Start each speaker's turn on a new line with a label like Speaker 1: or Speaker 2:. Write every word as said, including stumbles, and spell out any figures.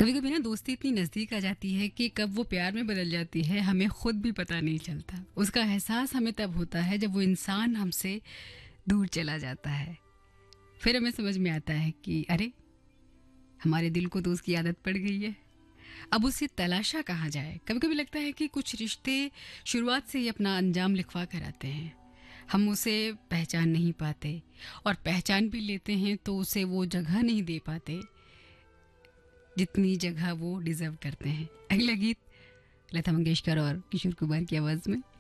Speaker 1: कभी कभी ना दोस्ती इतनी नज़दीक आ जाती है कि कब वो प्यार में बदल जाती है हमें खुद भी पता नहीं चलता। उसका एहसास हमें तब होता है जब वो इंसान हमसे दूर चला जाता है। फिर हमें समझ में आता है कि अरे, हमारे दिल को तो उसकी आदत पड़ गई है। अब उसे तलाशा कहाँ जाए। कभी कभी लगता है कि कुछ रिश्ते शुरुआत से ही अपना अंजाम लिखवा कर आते हैं। हम उसे पहचान नहीं पाते, और पहचान भी लेते हैं तो उसे वो जगह नहीं दे पाते जितनी जगह वो डिजर्व करते हैं। अगला गीत लता मंगेशकर और किशोर कुमार की आवाज़ में।